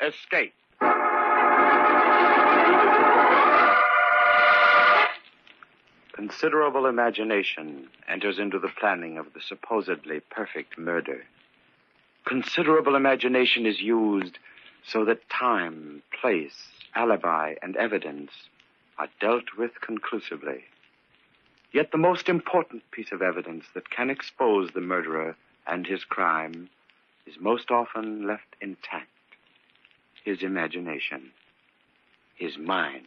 escape. Considerable imagination enters into the planning of the supposedly perfect murder. Considerable imagination is used so that time, place, alibi, and evidence are dealt with conclusively. Yet the most important piece of evidence that can expose the murderer and his crime is most often left intact. His imagination. His mind.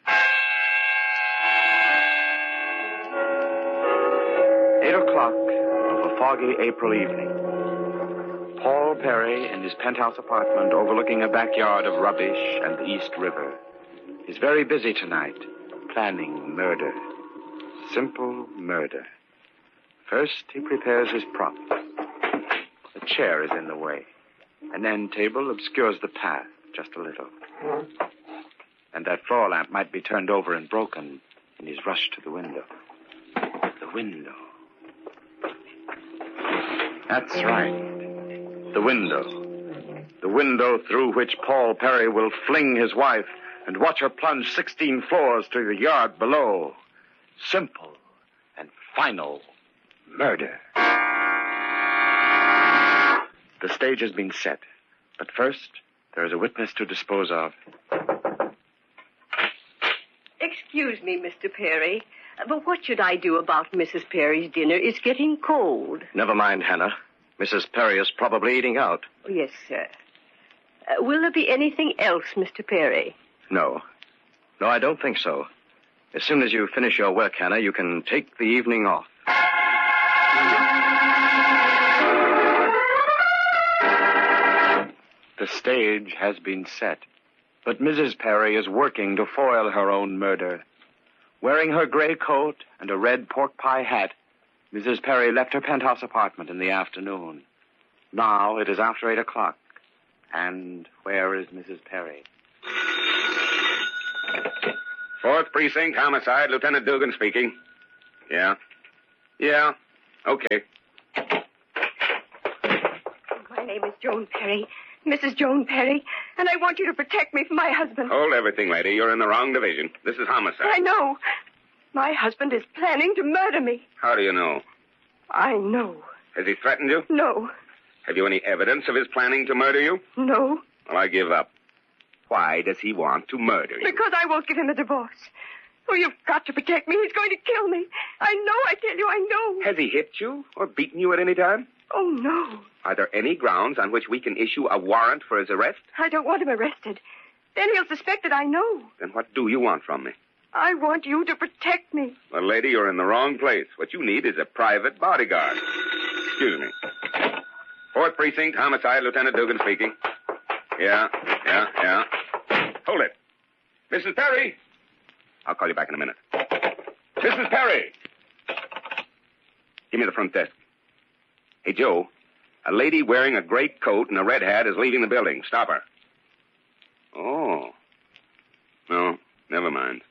8 o'clock of a foggy April evening. Paul Perry, in his penthouse apartment overlooking a backyard of rubbish and the East River, is very busy tonight, planning murder. Simple murder. First, he prepares his prop. A chair is in the way. An end table obscures the path just a little. And that floor lamp might be turned over and broken in his rush to the window. The window. That's right. The window. The window through which Paul Perry will fling his wife and watch her plunge 16 floors to the yard below. Simple and final murder. The stage has been set. But first, there is a witness to dispose of. Excuse me, Mr. Perry, but what should I do about Mrs. Perry's dinner? It's getting cold. Never mind, Hannah. Mrs. Perry is probably eating out. Oh, yes, sir. Will there be anything else, Mr. Perry? No. No, I don't think so. As soon as you finish your work, Hannah, you can take the evening off. The stage has been set, but Mrs. Perry is working to foil her own murder. Wearing her gray coat and a red pork pie hat, Mrs. Perry left her penthouse apartment in the afternoon. Now it is after 8 o'clock. And where is Mrs. Perry? 4th Precinct, Homicide, Lieutenant Dugan speaking. Yeah. Okay. My name is Joan Perry, Mrs. Joan Perry, and I want you to protect me from my husband. Hold everything, lady. You're in the wrong division. This is homicide. I know. My husband is planning to murder me. How do you know? I know. Has he threatened you? No. Have you any evidence of his planning to murder you? No. Well, I give up. Why does he want to murder you? Because I won't give him a divorce. Oh, you've got to protect me. He's going to kill me. I know, I tell you, I know. Has he hit you or beaten you at any time? Oh, no. Are there any grounds on which we can issue a warrant for his arrest? I don't want him arrested. Then he'll suspect that I know. Then what do you want from me? I want you to protect me. Well, lady, you're in the wrong place. What you need is a private bodyguard. Excuse me. 4th Precinct, Homicide, Lieutenant Dugan speaking. Yeah. Hold it. Mrs. Perry! I'll call you back in a minute. Mrs. Perry! Give me the front desk. Hey, Joe, a lady wearing a gray coat and a red hat is leaving the building. Stop her. Oh. No, never mind.